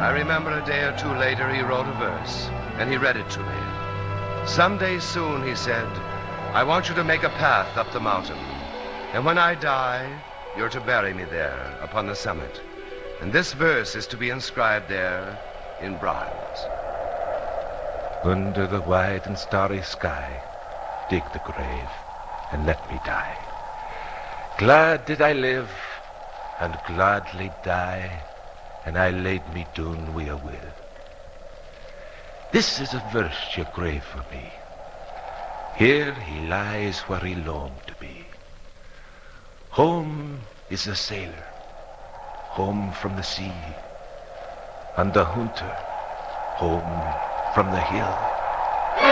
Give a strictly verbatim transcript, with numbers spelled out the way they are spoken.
I remember a day or two later he wrote a verse, and he read it to me. Someday soon, he said, I want you to make a path up the mountain, and when I die, you're to bury me there upon the summit. And this verse is to be inscribed there in bronze. Under the wide and starry sky, dig the grave and let me die. Glad did I live and gladly die, and I laid me down wi' a will. This is a verse you grave for me. Here he lies where he longed to be. Home is the sailor, home from the sea, and the hunter, home from the hill.